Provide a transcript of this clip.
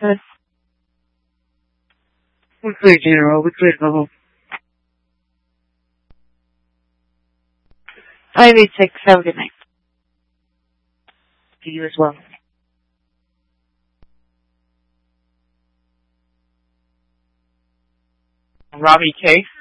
access. We're clear, General. We're clear, go home. 586, have a good night. To you as well. Robbie K.